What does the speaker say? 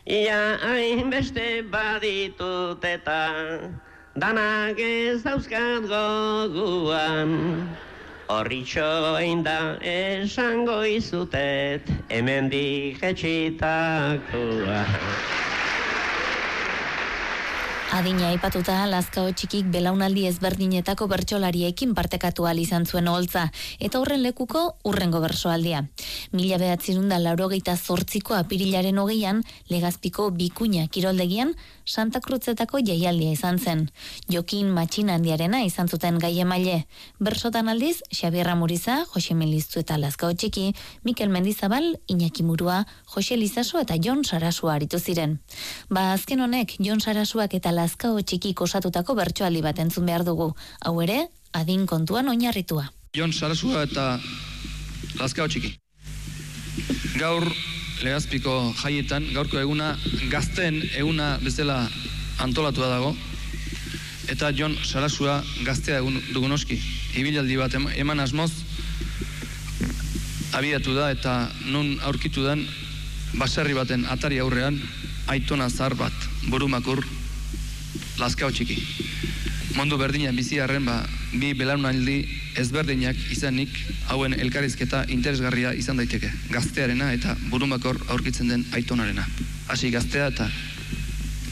Ia hainbeste baditut eta danak ez dauzkat goguan. Horritxo da esango izutet hemendik etxitakoa. Adina aipatuta Lazkao Txikik belaunaldi ezberdinetako bertsolariekin partekatu ahal izan zuen oholtza, eta horren lekuko urrengo bertsoaldia. 1988ko apirilaren 20an Legazpiko Bikuña kiroldegian Santa Cruzetako jaialdia izan zen. Jokin Matxinandiarena izan zuten gai emaile. Bersotan aldiz, Xabier Amuriza, Jose Meliztu eta Lazkao Txiki, Mikel Mendizabal, Iñaki Murua, Jose Lizaso eta Jon Sarasua aritu ziren. Azken honek, Jon Sarasuak eta Lazkao Txikik osatutako bertsoaldi bat entzun behar dugu. Hau ere, adin kontuan oinarritua. Jon Sarasua eta Lazkao Txiki. Gaur Legazpiko jaietan, gaurko eguna gazteen eguna bezala antolatua dago, eta Jon Sarasua gaztea dugun oski. Ibilaldi bat eman asmoz abiatu da, eta nun aurkitu den baserri baten atari aurrean aitona zahar bat, burumakur Lazkao Txiki. Mundu berdinean bizi arren, bi belaunaldi ezberdinak izanik, hauen elkarrizketa interesgarria izan daiteke. Gaztearena eta burumakor aurkitzen den aitonarena. Hasi gaztea eta